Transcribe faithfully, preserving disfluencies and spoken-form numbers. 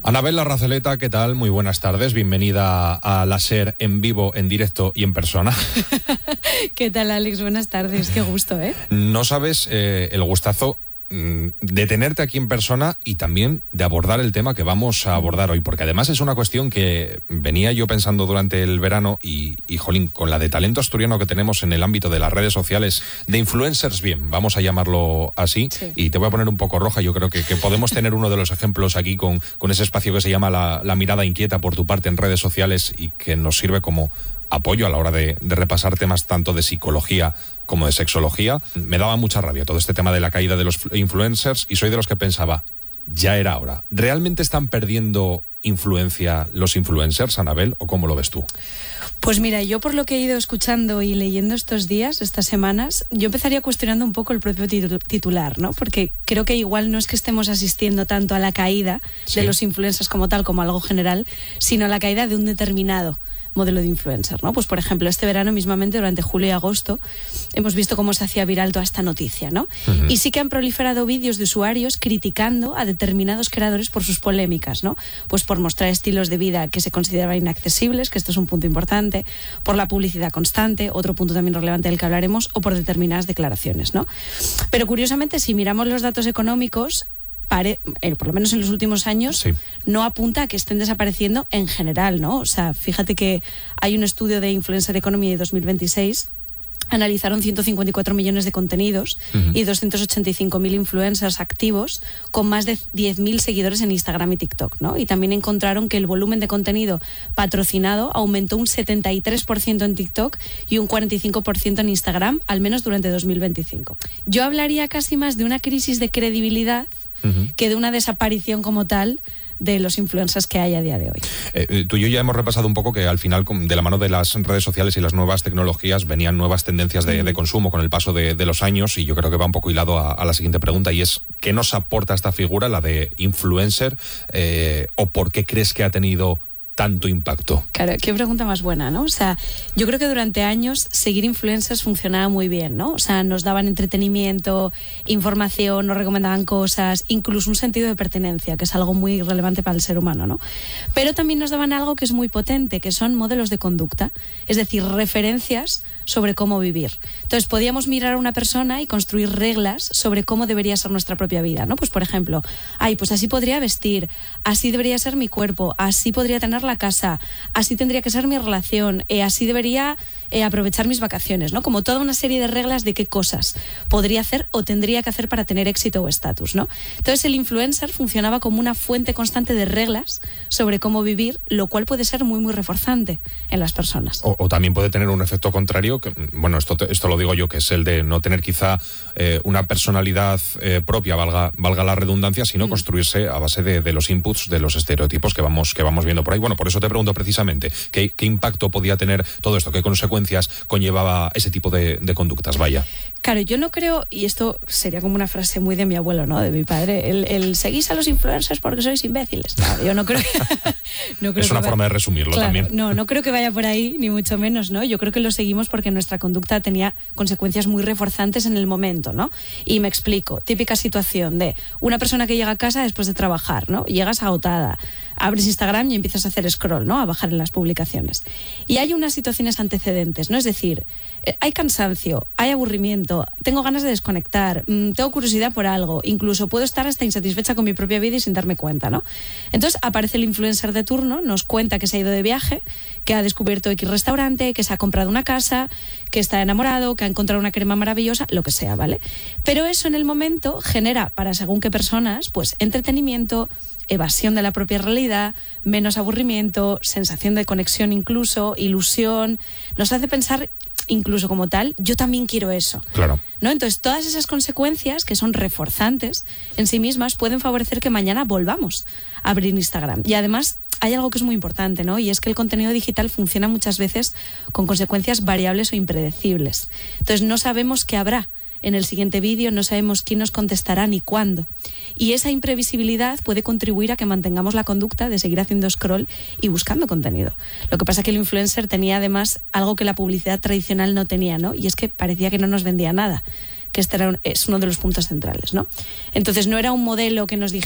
Anabel Larrazeleta, ¿qué tal? Muy buenas tardes, bienvenida a la SER en vivo, en directo y en persona. ¿Qué tal, Alex? Buenas tardes, qué gusto, ¿eh? No sabes eh, el gustazo de tenerte aquí en persona y también de abordar el tema que vamos a abordar hoy, porque además es una cuestión que venía yo pensando durante el verano y, y jolín, con la de talento asturiano que tenemos en el ámbito de las redes sociales, de influencers, bien, vamos a llamarlo así, sí. Y te voy a poner un poco roja, yo creo que, que podemos tener uno de los ejemplos aquí con, con ese espacio que se llama la, la mirada inquieta por tu parte en redes sociales y que nos sirve como apoyo a la hora de, de repasar temas tanto de psicología como de sexología. Me daba mucha rabia todo este tema de la caída de los influencers y soy de los que pensaba, ya era hora. ¿Realmente están perdiendo influencia los influencers, Anabel, o cómo lo ves tú? Pues mira, yo por lo que he ido escuchando y leyendo estos días, estas semanas, yo empezaría cuestionando un poco el propio titular, ¿no? Porque creo que igual no es que estemos asistiendo tanto a la caída ¿Sí? de los influencers como tal, como algo general, sino a la caída de un determinado modelo de influencer, ¿no? Pues por ejemplo, este verano mismamente, durante julio y agosto, hemos visto cómo se hacía viral toda esta noticia, ¿no? Uh-huh. Y sí que han proliferado vídeos de usuarios criticando a determinados creadores por sus polémicas, ¿no? Pues por mostrar estilos de vida que se consideraban inaccesibles, que esto es un punto importante, por la publicidad constante, otro punto también relevante del que hablaremos, o por determinadas declaraciones, ¿no? Pero curiosamente, si miramos los datos económicos, Pare, eh, por lo menos en los últimos años, sí. no apunta a que estén desapareciendo en general, ¿no? O sea, fíjate que hay un estudio de Influencer Economy de dos mil veintiséis, analizaron ciento cincuenta y cuatro millones de contenidos uh-huh. y doscientos ochenta y cinco mil influencers activos con más de diez mil seguidores en Instagram y TikTok, ¿no? Y también encontraron que el volumen de contenido patrocinado aumentó un setenta y tres por ciento en TikTok y un cuarenta y cinco por ciento en Instagram, al menos durante dos mil veinticinco. Yo hablaría casi más de una crisis de credibilidad uh-huh. que de una desaparición como tal de los influencers que hay a día de hoy. Eh, tú y yo ya hemos repasado un poco que al final, de la mano de las redes sociales y las nuevas tecnologías, venían nuevas tendencias de, mm. de consumo con el paso de, de los años, y yo creo que va un poco hilado a, a la siguiente pregunta, y es, ¿qué nos aporta esta figura, la de influencer, eh, o por qué crees que ha tenido tanto impacto? Claro, qué pregunta más buena, ¿no? O sea, yo creo que durante años seguir influencers funcionaba muy bien, ¿no? O sea, nos daban entretenimiento, información, nos recomendaban cosas, incluso un sentido de pertenencia, que es algo muy relevante para el ser humano, ¿no? Pero también nos daban algo que es muy potente, que son modelos de conducta, es decir, referencias sobre cómo vivir. Entonces, podíamos mirar a una persona y construir reglas sobre cómo debería ser nuestra propia vida, ¿no? Pues, por ejemplo, ay, pues así podría vestir, así debería ser mi cuerpo, así podría tener la casa, así tendría que ser mi relación, eh, así debería eh, aprovechar mis vacaciones, ¿no? Como toda una serie de reglas de qué cosas podría hacer o tendría que hacer para tener éxito o estatus, ¿no? Entonces el influencer funcionaba como una fuente constante de reglas sobre cómo vivir, lo cual puede ser muy muy reforzante en las personas. O, o también puede tener un efecto contrario, que, bueno, esto, esto lo digo yo, que es el de no tener quizá eh, una personalidad eh, propia, valga, valga la redundancia, sino mm. construirse a base de, de los inputs, de los estereotipos que vamos, que vamos viendo por ahí. Bueno, por eso te pregunto precisamente, ¿qué, qué impacto podía tener todo esto? ¿Qué consecuencias conllevaba ese tipo de, de conductas? Vaya. Claro, yo no creo, y esto sería como una frase muy de mi abuelo, ¿no? De mi padre, el, el seguís a los influencers porque sois imbéciles. Claro, yo no creo que... no creo es una que forma vaya, de resumirlo claro, también. No, no creo que vaya por ahí, ni mucho menos, ¿no? Yo creo que lo seguimos porque nuestra conducta tenía consecuencias muy reforzantes en el momento, ¿no? Y me explico, típica situación de una persona que llega a casa después de trabajar, ¿no? Llegas agotada, abres Instagram y empiezas a hacer scroll, ¿no? A bajar en las publicaciones. Y hay unas situaciones antecedentes, ¿no? Es decir, hay cansancio, hay aburrimiento, tengo ganas de desconectar, tengo curiosidad por algo, incluso puedo estar hasta insatisfecha con mi propia vida y sin darme cuenta, ¿no? Entonces aparece el influencer de turno, nos cuenta que se ha ido de viaje, que ha descubierto X restaurante, que se ha comprado una casa, que está enamorado, que ha encontrado una crema maravillosa, lo que sea, ¿vale? Pero eso en el momento genera para según qué personas, pues entretenimiento, evasión de la propia realidad, menos aburrimiento, sensación de conexión incluso, ilusión, nos hace pensar incluso como tal, yo también quiero eso. Claro. ¿No? Entonces, todas esas consecuencias que son reforzantes en sí mismas pueden favorecer que mañana volvamos a abrir Instagram. Y además hay algo que es muy importante, ¿no? Y es que el contenido digital funciona muchas veces con consecuencias variables o impredecibles. Entonces, no sabemos qué habrá en el siguiente vídeo, no sabemos quién nos contestará ni cuándo. Y esa imprevisibilidad puede contribuir a que mantengamos la conducta de seguir haciendo scroll y buscando contenido. Lo que pasa es que el influencer tenía además algo que la publicidad tradicional no tenía, ¿no? Y es que parecía que no nos vendía nada, que este era un, es uno de los puntos centrales, ¿no? Entonces no era un modelo que nos dijera